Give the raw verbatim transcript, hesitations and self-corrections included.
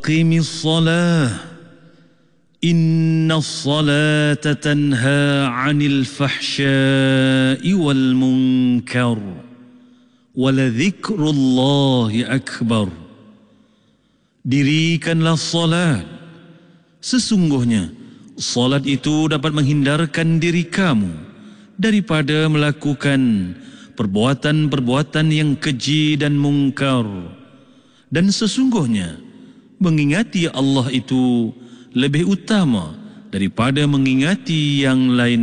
aqimis salah inna salata tanha 'anil fahsya'i wal munkar waladhikrullahi akbar. Dirikanlah salat, sesungguhnya salat itu dapat menghindarkan diri kamu daripada melakukan perbuatan-perbuatan yang keji dan mungkar, dan sesungguhnya mengingati Allah itu lebih utama daripada mengingati yang lain.